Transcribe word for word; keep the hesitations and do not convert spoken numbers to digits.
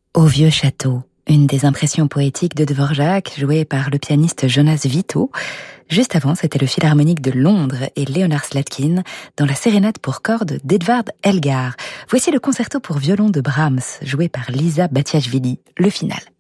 Au vieux château, une des impressions poétiques de Dvorak, jouée par le pianiste Jonas Vito. Juste avant, c'était le Philharmonique de Londres et Leonard Slatkin dans la sérénade pour cordes d'Edvard Elgar. Voici le concerto pour violon de Brahms, joué par Lisa Batiashvili, le final.